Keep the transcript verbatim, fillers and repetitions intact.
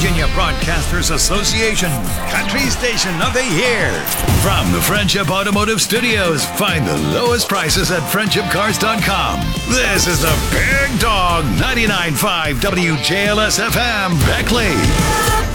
Virginia Broadcasters Association Country Station of the Year. From the Friendship Automotive Studios, find the lowest prices at friendship cars dot com. This is the Big Dog ninety-nine point five W J L S F M, Beckley.